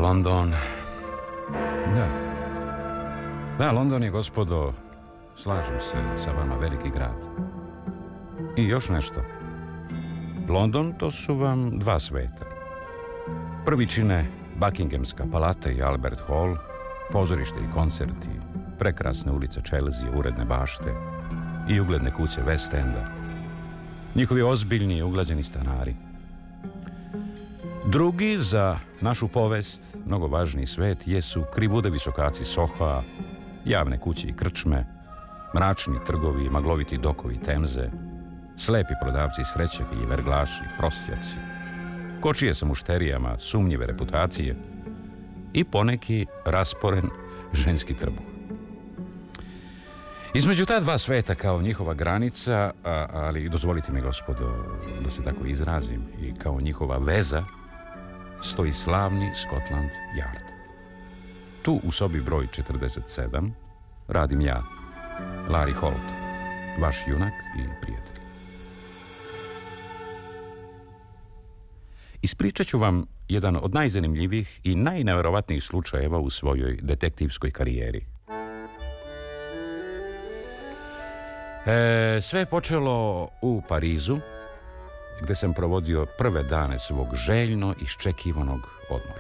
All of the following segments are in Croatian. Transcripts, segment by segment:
London. Da, London je, gospodo, slažem se sa vama, veliki grad. I još nešto. London, to su vam dva sveta. Prvi čine Buckinghamska palata i Albert Hall, pozorište i koncerti, prekrasne ulice Chelsea, uredne bašte i ugledne kuće West Enda. Njihovi ozbiljni i uglađeni stanari. Drugi, za našu povest, mnogo važniji svet, jesu krivude visokaci Soha, javne kuće i krčme, mračni trgovi, magloviti dokovi Temze, slepi prodavci srećaka i verglaši, prostjaci, kočije sa mušterijama, sumnjive reputacije i poneki rasporen ženski trbuh. Između ta dva sveta kao njihova granica, ali dozvolite mi, gospodo, da se tako izrazim, i kao njihova veza, stoji slavni Scotland Yard. Tu u sobi broj 47 radim ja, Larry Holt, vaš junak i prijatelj. Ispričat ću vam jedan od najzanimljivijih i najneverovatnijih slučajeva u svojoj detektivskoj karijeri. Sve je počelo u Parizu, gde sam provodio prve dane svog željno iščekivanog odmora.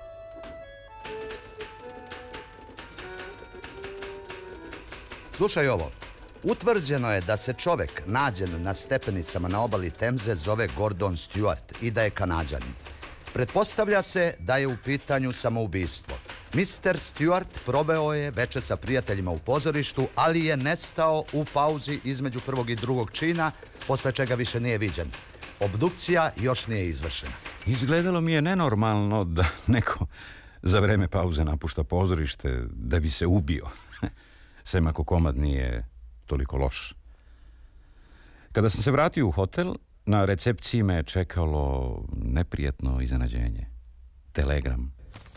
Slušaj ovo. Utvrđeno je da se čovek nađen na stepenicama na obali Temze zove Gordon Stewart i da je Kanađanin. Pretpostavlja se da je u pitanju samoubistvo. Mr. Stewart proveo je veče sa prijateljima u pozorištu, ali je nestao u pauzi između prvog i drugog čina, posle čega više nije viđen. Obdukcija još nije izvršena. Izgledalo mi je nenormalno da neko za vreme pauze napušta pozorište da bi se ubio. Sem ako komad nije toliko loš. Kada sam se vratio u hotel, na recepciji me je čekalo neprijetno iznenađenje. Telegram.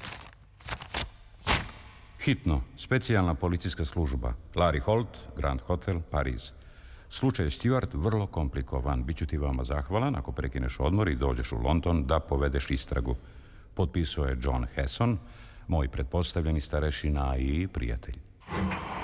Hitno, specijalna policijska služba. Larry Holt, Grand Hotel, Pariz. Slučaj Stewart vrlo komplikovan. Biću ti vama zahvalan ako prekineš odmor i dođeš u London da povedeš istragu. Potpisao je John Hesson, moj pretpostavljeni starešina i prijatelj.